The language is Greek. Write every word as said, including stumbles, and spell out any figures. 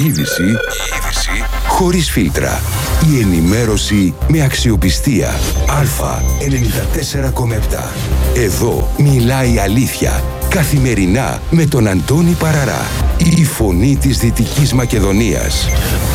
Η είδηση, η είδηση χωρίς φίλτρα. Η ενημέρωση με αξιοπιστία. Α ενενήντα τέσσερα κόμμα επτά. Εδώ μιλάει η αλήθεια. Καθημερινά με τον Αντώνη Παραρά. Η φωνή της Δυτικής Μακεδονίας.